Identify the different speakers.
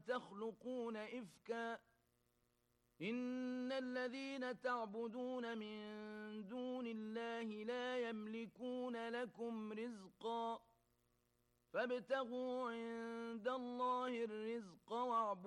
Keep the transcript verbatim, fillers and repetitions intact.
Speaker 1: وتخلقون إفكا إن الذين تعبدون من دون الله لا يملكون لكم رزقا فابتغوا عند الله الرزق واعبدوا